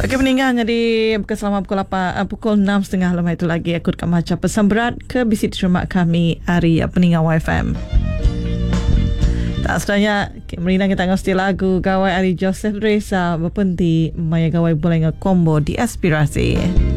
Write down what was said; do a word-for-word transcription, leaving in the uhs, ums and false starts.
Okey, meninggalnya di bukan selama pukul lapan, uh, pukul enam tiga puluh lepas itu lagi aku dekat macam pesan berat ke bisi terima kami hari uh, peninggal Y F M. Tak sebenarnya merina kita ngesti lagu gawai Ari Joseph Reza berpenti maya gawai boleh ngkombo di aspirasi.